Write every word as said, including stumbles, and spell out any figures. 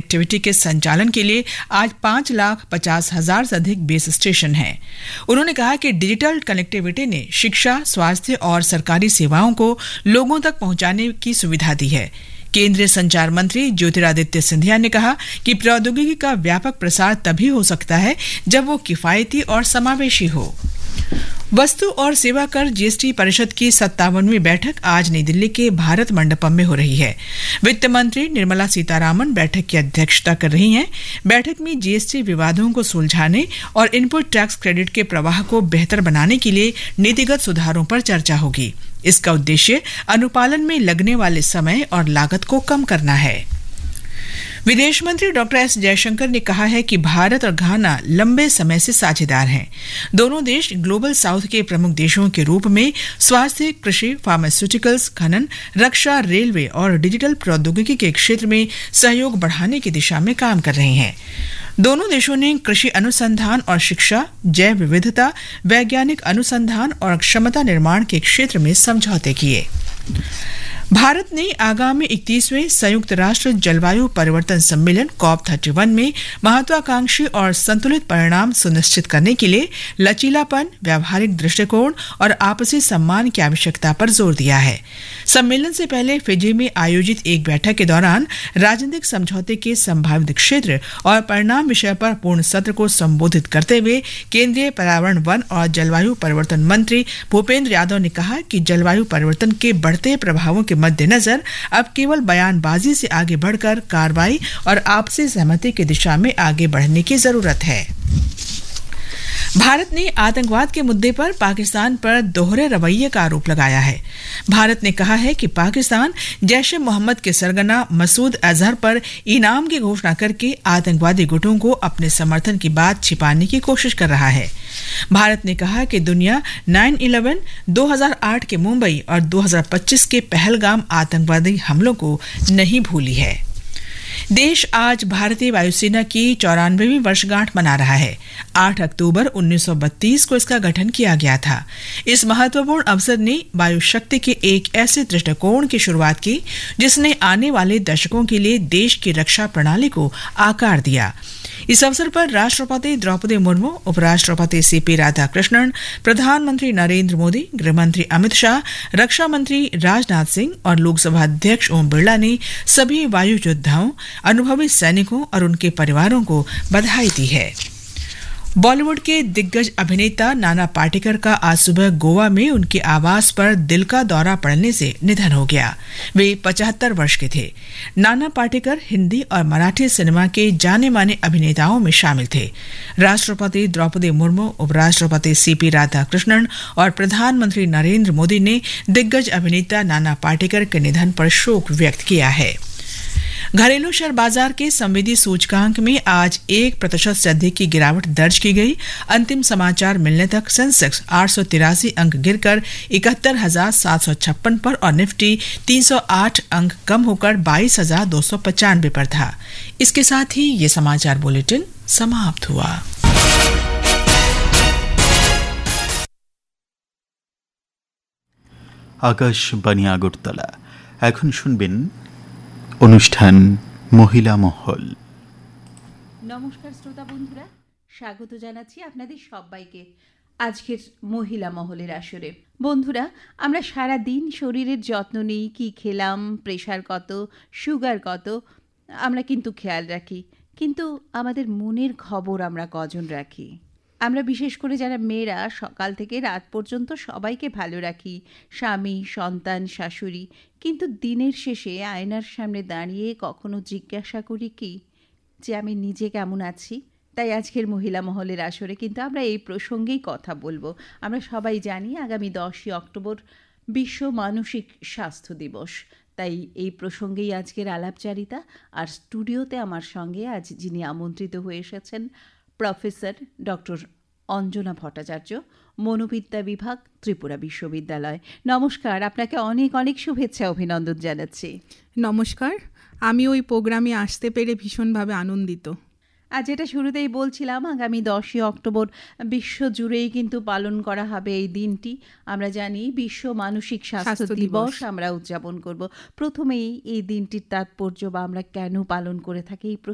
Connectivity के संचालन के लिए आज पांच लाख पचास हजार से अधिक बेस स्टेशन हैं। उन्होंने कहा कि डिजिटल कनेक्टिविटी ने शिक्षा, स्वास्थ्य और सरकारी सेवाओं को लोगों तक पहुंचाने की सुविधा दी है। केंद्रीय संचार मंत्री ज्योतिरादित्य सिंधिया ने कहा कि प्रौद्योगिकी का व्यापक प्रसार तभी हो सकता है जब वो किफायती और समावेशी हो। वस्तु और सेवा कर जीएसटी परिषद की सत्तावनवीं बैठक आज नई दिल्ली के भारत मंडपम में हो रही है। वित्त मंत्री निर्मला सीतारामन बैठक की अध्यक्षता कर रही हैं। बैठक में जीएसटी विवादों को सुलझाने और इनपुट टैक्स क्रेडिट के प्रवाह को बेहतर बनाने के लिए नीतिगत सुधारों पर चर्चा होगी। इसका उद्देश्य अनुपालन में लगने वाले समय और लागत को कम करना है। विदेश मंत्री डॉक्टर एस जयशंकर ने कहा है कि भारत और घाना लंबे समय से साझेदार हैं। दोनों देश ग्लोबल साउथ के प्रमुख देशों के रूप में स्वास्थ्य, कृषि, फार्मास्यूटिकल्स, खनन, रक्षा, रेलवे और डिजिटल प्रौद्योगिकी के क्षेत्र में सहयोग बढ़ाने की दिशा में काम कर रहे हैं। दोनों देशों ने कृषि अनुसंधान और शिक्षा, जैव विविधता, वैज्ञानिक अनुसंधान और क्षमता निर्माण के क्षेत्र में समझौते किए। भारत ने आगामी इकतीसवें संयुक्त राष्ट्र जलवायु परिवर्तन सम्मेलन कॉप थर्टी वन में महत्वाकांक्षी और संतुलित परिणाम सुनिश्चित करने के लिए लचीलापन, व्यावहारिक दृष्टिकोण और आपसी सम्मान की आवश्यकता पर जोर दिया है। सम्मेलन से पहले फिजी में आयोजित एक बैठक के दौरान राजनीतिक समझौते के संभावित क्षेत्र और परिणाम विषय पर पूर्ण सत्र को संबोधित करते हुए केंद्रीय पर्यावरण, वन और जलवायु परिवर्तन मंत्री भूपेंद्र यादव ने कहा कि जलवायु परिवर्तन के बढ़ते प्रभावों के मद्देनजर अब केवल बयानबाजी से आगे बढ़कर कार्रवाई और आपसी सहमति की दिशा में आगे बढ़ने की जरूरत है। भारत ने आतंकवाद के मुद्दे पर पाकिस्तान पर दोहरे रवैये का आरोप लगाया है। भारत ने कहा है कि पाकिस्तान जैश-ए मोहम्मद के सरगना मसूद अजहर पर इनाम की घोषणा करके आतंकवादी गुटों को अपने समर्थन की बात छिपाने की कोशिश कर रहा है। भारत ने कहा कि दुनिया नाइन इलेवन, दो हज़ार आठ के मुंबई और दो हज़ार पच्चीस के पहलगाम आतंकवादी हमलों को नहीं भूली है। देश आज भारतीय वायुसेना की चौरानवेवीं वर्षगांठ मना रहा है। आठ अक्टूबर उन्नीस सौ बत्तीस को इसका गठन किया गया था। इस महत्वपूर्ण अवसर ने वायु शक्ति के एक ऐसे दृष्टिकोण की शुरुआत की जिसने आने वाले दशकों के लिए देश की रक्षा प्रणाली को आकार दिया। इस अवसर पर राष्ट्रपति द्रौपदी मुर्मू, उपराष्ट्रपति सीपी राधाकृष्णन, प्रधानमंत्री नरेंद्र मोदी, गृहमंत्री अमित शाह, रक्षा मंत्री राजनाथ सिंह और लोकसभा अध्यक्ष ओम बिरला ने सभी वायु योद्धाओं, अनुभवी सैनिकों और उनके परिवारों को बधाई दी है। बॉलीवुड के दिग्गज अभिनेता नाना पाटेकर का आज सुबह गोवा में उनके आवास पर दिल का दौरा पड़ने से निधन हो गया। वे पचहत्तर वर्ष के थे। नाना पाटेकर हिंदी और मराठी सिनेमा के जाने माने अभिनेताओं में शामिल थे। राष्ट्रपति द्रौपदी मुर्मू, उपराष्ट्रपति सीपी राधाकृष्णन और प्रधानमंत्री नरेंद्र मोदी ने दिग्गज अभिनेता नाना पाटेकर के निधन पर शोक व्यक्त किया है। घरेलू शेयर बाजार के संवेदी सूचकांक में आज एक प्रतिशत से अधिक की गिरावट दर्ज की गई। अंतिम समाचार मिलने तक सेंसेक्स आठ सौ तिरासी अंक गिरकर इकहत्तर हजार सात सौ छप्पन पर और निफ्टी तीन सौ आठ अंक कम होकर बाईस हजार दो सौ पचानवे पर था। इसके साथ ही ये समाचार बुलेटिन समाप्त हुआ। आकाशबाणी আগরতলা। এখন শুনবেন অনুষ্ঠান মহিলা মহল। নমস্কার শ্রোতা বন্ধুরা, স্বাগত জানাচ্ছি আপনাদের সবাইকে আজকের মহিলা মহলের আসরে। বন্ধুরা, আমরা সারা দিন শরীরের যত্ন নিই, কি খেলাম, প্রেশার কত, সুগার কত, আমরা কিন্তু খেয়াল রাখি, কিন্তু আমাদের মনের খবর আমরা কজন রাখি? আমরা বিশেষ করে যারা মেয়েরা সকাল থেকে রাত পর্যন্ত সবাইকে ভালো রাখি, স্বামী, সন্তান, শাশুড়ি, কিন্তু দিনের শেষে আয়নার সামনে দাঁড়িয়ে কখনো জিজ্ঞাসা করি কি যে আমি নিজে কেমন আছি? তাই আজকের মহিলা মহলের আসরে কিন্তু আমরা এই প্রসঙ্গেই কথা বলবো। আমরা সবাই জানি আগামী দশই অক্টোবর বিশ্ব মানসিক স্বাস্থ্য দিবস, তাই এই প্রসঙ্গেই আজকের আলাপচারিতা। আর স্টুডিওতে আমার সঙ্গে আজ যিনি আমন্ত্রিত হয়ে এসেছেন প্রফেসর ডক্টর অঞ্জনা ভট্টাচার্য, মনোবিদ্যা বিভাগ, ত্রিপুরা বিশ্ববিদ্যালয়। নমস্কার, আপনাকে অনেক অনেক শুভেচ্ছা অভিনন্দন জানাচ্ছি। নমস্কার, আমি ওই প্রোগ্রামে আসতে পেরে ভীষণভাবে আনন্দিত। আর যেটা শুরুতেই বলছিলাম, আগামী দশই অক্টোবর বিশ্ব জুড়েই কিন্তু পালন করা হবে এই দিনটি। আমরা জানি বিশ্ব মানসিক স্বাস্থ্য দিবস আমরা উদযাপন করব। প্রথমেই এই দিনটির তাৎপর্য বা আমরা কেন পালন করে থাকি এই